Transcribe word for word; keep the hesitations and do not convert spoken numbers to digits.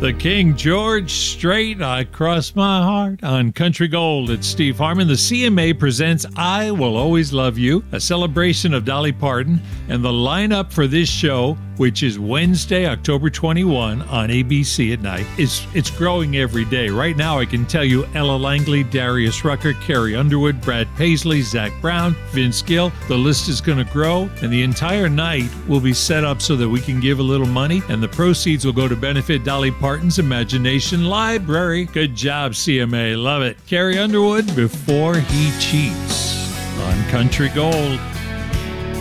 The King George straight across my heart on Country Gold. It's Steve Harmon. The C M A presents I Will Always Love You, a celebration of Dolly Parton, and the lineup for this show, which is Wednesday, October twenty-first on A B C at night, is it's growing every day. Right now, I can tell you Ella Langley, Darius Rucker, Carrie Underwood, Brad Paisley, Zach Brown, Vince Gill. The list is going to grow, and the entire night will be set up so that we can give a little money, and the proceeds will go to benefit Dolly Parton's Imagination Library. Good job, C M A. Love it. Carrie Underwood, Before He Cheats on Country Gold.